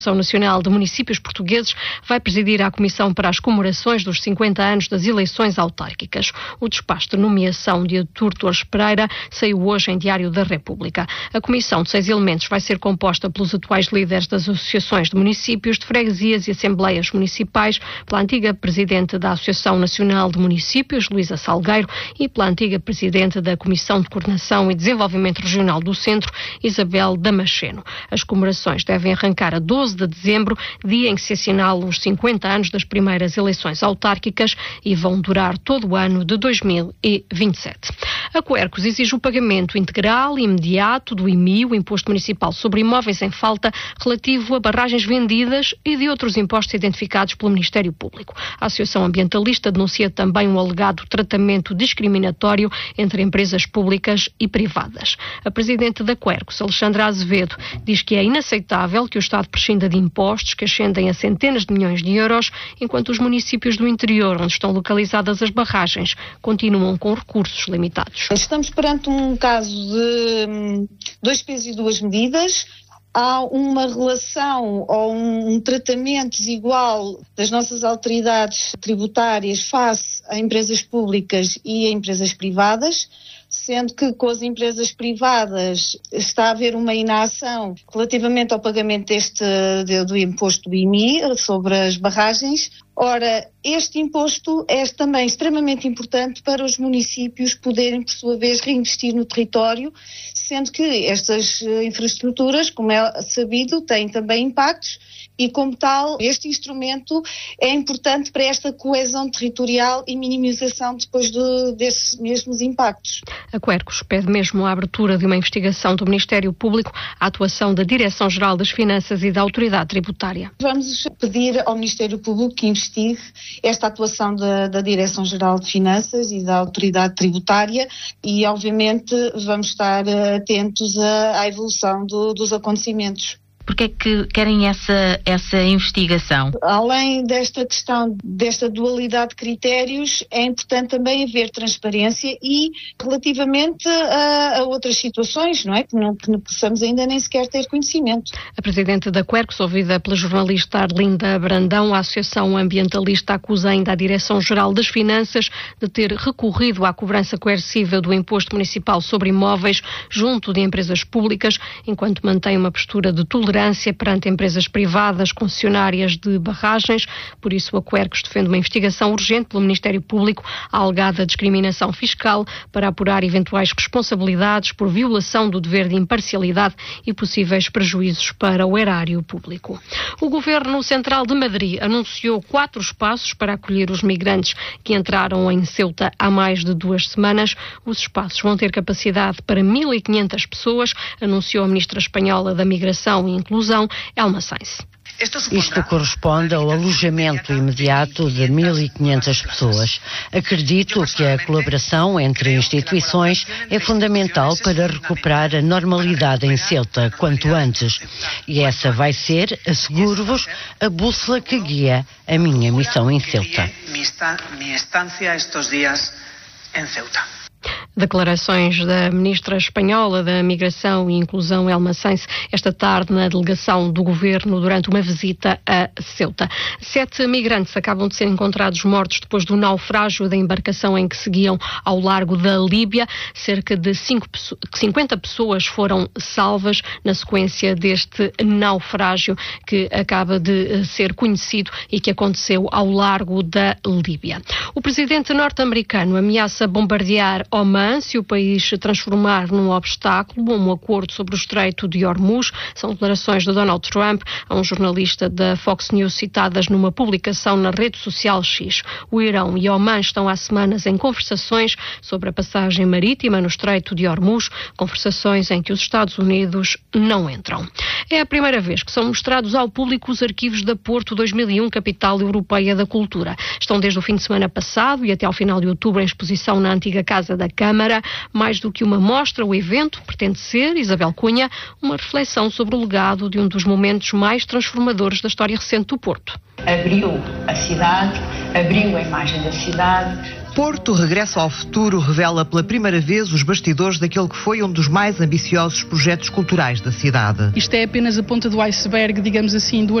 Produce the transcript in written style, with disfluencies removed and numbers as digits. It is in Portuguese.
A Associação Nacional de Municípios Portugueses vai presidir a Comissão para as comemorações dos 50 anos das eleições autárquicas. O despacho de nomeação de Artur Torres Pereira saiu hoje em Diário da República. A comissão de 6 elementos vai ser composta pelos atuais líderes das associações de municípios, de freguesias e assembleias municipais, pela antiga presidente da Associação Nacional de Municípios, Luísa Salgueiro, e pela antiga presidente da Comissão de Coordenação e Desenvolvimento Regional do Centro, Isabel Damasceno. As comemorações devem arrancar a 12 de dezembro, dia em que se assinalam os 50 anos das primeiras eleições autárquicas, e vão durar todo o ano de 2027. A Quercus exige o pagamento integral e imediato do IMI, o Imposto Municipal sobre Imóveis em Falta, relativo a barragens vendidas e de outros impostos identificados pelo Ministério Público. A Associação Ambientalista denuncia também um alegado tratamento discriminatório entre empresas públicas e privadas. A presidente da Quercus, Alexandra Azevedo, diz que é inaceitável que o Estado prescinda de impostos que ascendem a centenas de milhões de euros, enquanto os municípios do interior, onde estão localizadas as barragens, continuam com recursos limitados. Estamos perante um caso de 2 pesos e 2 medidas. Há uma relação ou um tratamento desigual das nossas autoridades tributárias face a empresas públicas e a empresas privadas, sendo que com as empresas privadas está a haver uma inação relativamente ao pagamento do imposto do IMI sobre as barragens. Ora, este imposto é também extremamente importante para os municípios poderem, por sua vez, reinvestir no território, sendo que estas infraestruturas, como é sabido, têm também impactos e, como tal, este instrumento é importante para esta coesão territorial e minimização depois desses mesmos impactos. A Quercus pede mesmo a abertura de uma investigação do Ministério Público à atuação da Direção-Geral das Finanças e da Autoridade Tributária. Vamos pedir ao Ministério Público que investigue esta atuação da Direção-Geral de Finanças e da Autoridade Tributária e, obviamente, vamos estar atentos à evolução dos acontecimentos. Porque é que querem essa investigação? Além desta questão, desta dualidade de critérios, é importante também haver transparência e relativamente a outras situações, não é? Que não possamos ainda nem sequer ter conhecimento. A presidente da Quercus, ouvida pela jornalista Arlinda Brandão, a Associação Ambientalista acusa ainda a Direção-Geral das Finanças de ter recorrido à cobrança coerciva do Imposto Municipal sobre Imóveis junto de empresas públicas, enquanto mantém uma postura de tolerância perante empresas privadas concessionárias de barragens. Por isso, a Quercus defende uma investigação urgente pelo Ministério Público à alegada discriminação fiscal para apurar eventuais responsabilidades por violação do dever de imparcialidade e possíveis prejuízos para o erário público. O Governo Central de Madrid anunciou 4 espaços para acolher os migrantes que entraram em Ceuta há mais de 2 semanas. Os espaços vão ter capacidade para 1.500 pessoas, anunciou a ministra espanhola da Migração e Inclusão, Elma Sainz. Isto corresponde ao alojamento imediato de 1.500 pessoas. Acredito que a colaboração entre instituições é fundamental para recuperar a normalidade em Ceuta quanto antes. E essa vai ser, asseguro-vos, a bússola que guia a minha missão em Ceuta. Declarações da ministra espanhola da Migração e Inclusão, Elma Sainz, esta tarde na delegação do Governo durante uma visita a Ceuta. 7 migrantes acabam de ser encontrados mortos depois do naufrágio da embarcação em que seguiam ao largo da Líbia. Cerca de 50 pessoas foram salvas na sequência deste naufrágio que acaba de ser conhecido e que aconteceu ao largo da Líbia. O presidente norte-americano ameaça bombardear Oman se o país se transformar num obstáculo, um acordo sobre o Estreito de Hormuz. São declarações de Donald Trump a um jornalista da Fox News citadas numa publicação na rede social X. O Irão e Oman estão há semanas em conversações sobre a passagem marítima no Estreito de Hormuz, conversações em que os Estados Unidos não entram. É a primeira vez que são mostrados ao público os arquivos da Porto 2001, capital europeia da cultura. Estão desde o fim de semana passado e até ao final de outubro em exposição na antiga Casa da Câmara. Mais do que uma mostra, o evento pretende ser, Isabel Cunha, uma reflexão sobre o legado de um dos momentos mais transformadores da história recente do Porto. Abriu a cidade, abriu a imagem da cidade, Porto Regresso ao Futuro revela pela primeira vez os bastidores daquele que foi um dos mais ambiciosos projetos culturais da cidade. Isto é apenas a ponta do iceberg, digamos assim, do